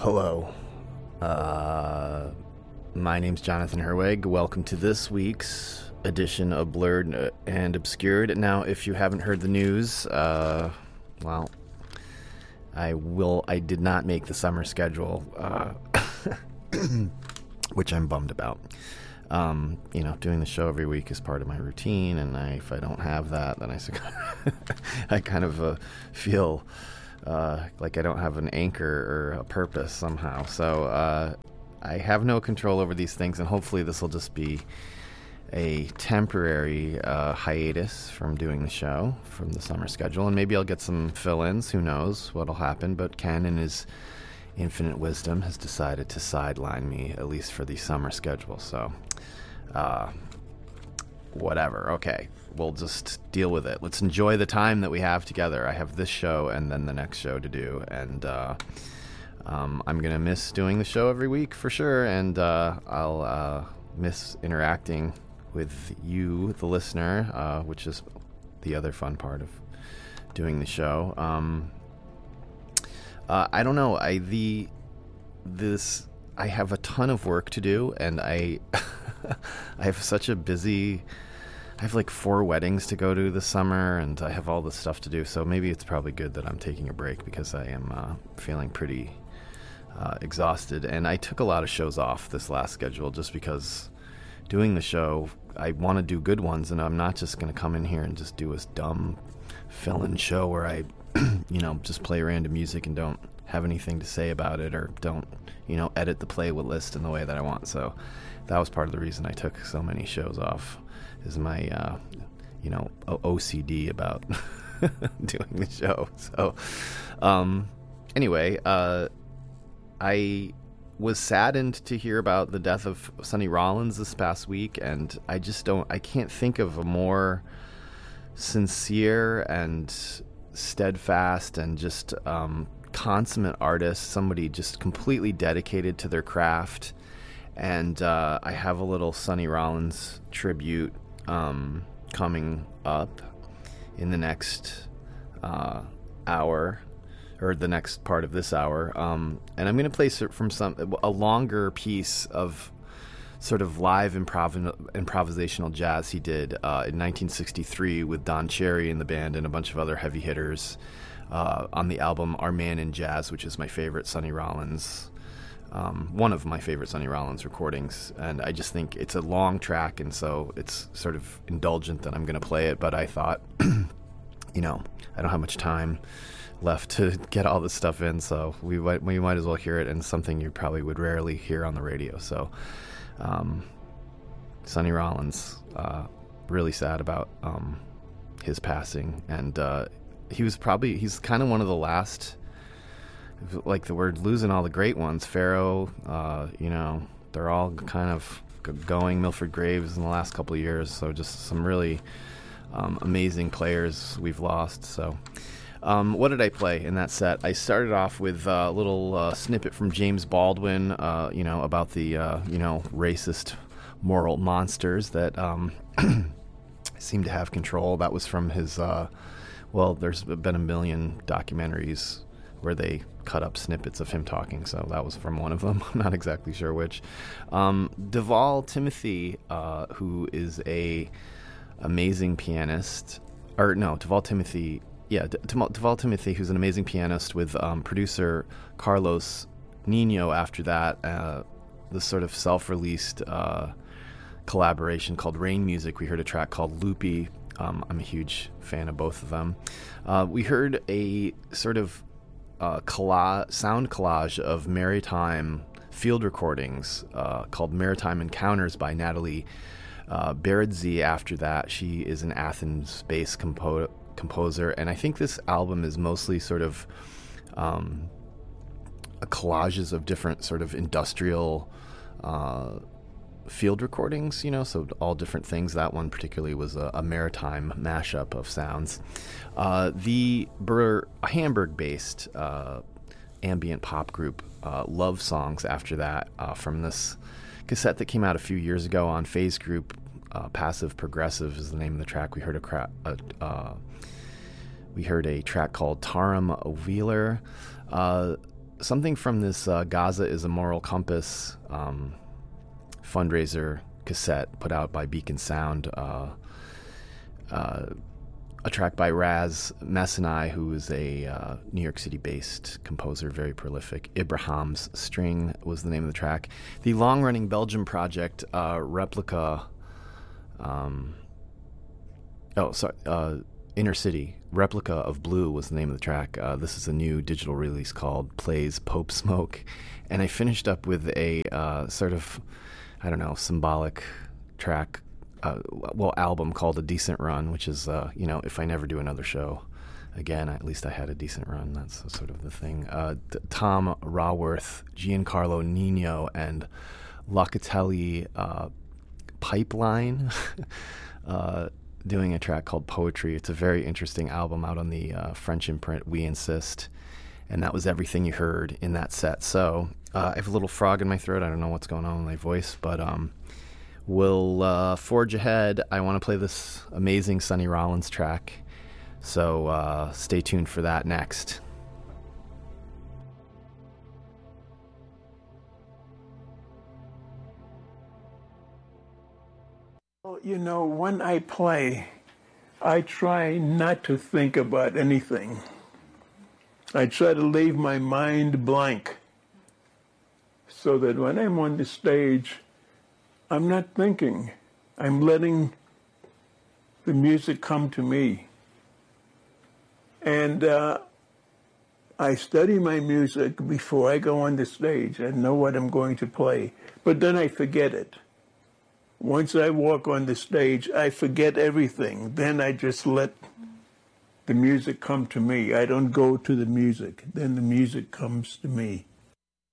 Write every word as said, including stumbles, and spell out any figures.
Hello. Uh, my name's Jonathan Herweg. Welcome to this week's edition of Blurred and Obscured. Now, if you haven't heard the news, uh, well, I will. I did not make the summer schedule, uh, which I'm bummed about. Um, you know, doing the show every week is part of my routine, and I, if I don't have that, then I, I kind of uh, feel uh, like I don't have an anchor or a purpose somehow. So uh, I have no control over these things, and hopefully this will just be a temporary uh, hiatus from doing the show, from the summer schedule, and maybe I'll get some fill-ins. Who knows what'll happen, but Ken, in his infinite wisdom, has decided to sideline me, at least for the summer schedule. So uh, whatever. Okay, we'll just deal with it. Let's enjoy the time that we have together. I have this show and then the next show to do, and uh, um, I'm gonna miss doing the show every week for sure, and uh, I'll uh, miss interacting with you, the listener, uh, which is the other fun part of doing the show. Um, uh, I don't know. I the this I have a ton of work to do, and I I have such a busy. I have like four weddings to go to this summer, and I have all this stuff to do. So maybe it's probably good that I'm taking a break, because I am uh, feeling pretty uh, exhausted. And I took a lot of shows off this last schedule just because doing the show, I want to do good ones, and I'm not just going to come in here and just do a dumb fill-in show where I, you know, just play random music and don't have anything to say about it, or don't, you know, edit the playlist in the way that I want. So that was part of the reason I took so many shows off, is my, uh, you know, O C D about doing the show. So um, anyway, uh, I was saddened to hear about the death of Sonny Rollins this past week, and I just don't, I can't think of a more sincere and steadfast and just um, consummate artist, somebody just completely dedicated to their craft. And uh, I have a little Sonny Rollins tribute um, coming up in the next uh, hour, or the next part of this hour, um, and I'm going to play from some a longer piece of sort of live improv- improvisational jazz he did uh, in nineteen sixty-three with Don Cherry in the band and a bunch of other heavy hitters uh, on the album Our Man in Jazz, which is my favorite Sonny Rollins, um, one of my favorite Sonny Rollins recordings. And I just think it's a long track, and so it's sort of indulgent that I'm going to play it. But I thought, you know, I don't have much time left to get all this stuff in, so we might, we might as well hear it, and something you probably would rarely hear on the radio. So um, Sonny Rollins, uh, really sad about um, his passing, and uh, he was probably, he's kind of one of the last, like the word, losing all the great ones. Pharoah, uh, you know, they're all kind of going. Milford Graves in the last couple of years, so just some really um, amazing players we've lost. So Um, what did I play in that set? I started off with a little uh, snippet from James Baldwin, uh, you know, about the, uh, you know, racist moral monsters that um, seem to have control. That was from his, uh, well, there's been a million documentaries where they cut up snippets of him talking, so that was from one of them. I'm not exactly sure which. Um, Deval Timothy, uh, who is a amazing pianist, or no, Deval Timothy... Yeah, Deval Timothy, who's an amazing pianist, with um, producer Carlos Nino after that, uh, this sort of self-released uh, collaboration called Rain Music. We heard a track called Loopy. Um, I'm a huge fan of both of them. Uh, we heard a sort of uh, colla- sound collage of maritime field recordings uh, called Maritime Encounters by Natalie uh, Beredzzi. After that, she is an Athens-based composer. composer and I think this album is mostly sort of um, collages of different sort of industrial uh, field recordings, you know, so all different things. That one particularly was a, a maritime mashup of sounds. Uh, the Ber- Hamburg-based uh, ambient pop group uh, Love Songs after that, uh, from this cassette that came out a few years ago on Phase Group. Uh, Passive Progressive is the name of the track. We heard a, cra- a uh, we heard a track called Taram Wheeler. Uh, something from this uh, Gaza is a Moral Compass um, fundraiser cassette put out by Beacon Sound. Uh, uh, a track by Raz Massanai, who is a uh, New York City-based composer, very prolific. Ibrahim's String was the name of the track. The long-running Belgium project, uh, Replica... Um, oh, sorry, uh, Inner City, Replica of Blue was the name of the track. Uh, this is a new digital release called Plays Pope Smoke. And I finished up with a uh, sort of, I don't know, symbolic track, uh, well, album called A Decent Run, which is, uh, you know, if I never do another show again, at least I had a decent run. That's sort of the thing. Uh, t- Tom Raworth, Giancarlo Nino, and Locatelli uh, Pipeline uh, doing a track called Poetry. It's a very interesting album out on the uh, French imprint We Insist. And that was everything you heard in that set. So uh, I have a little frog in my throat. I don't know what's going on with my voice, but um, we'll uh, forge ahead. I want to play this amazing Sonny Rollins track. So uh, stay tuned for that next. Well, you know, when I play, I try not to think about anything. I try to leave my mind blank so that when I'm on the stage, I'm not thinking. I'm letting the music come to me. And uh, I study my music before I go on the stage and know what I'm going to play. But then I forget it. Once I walk on the stage, I forget everything. Then I just let the music come to me. I don't go to the music. Then the music comes to me.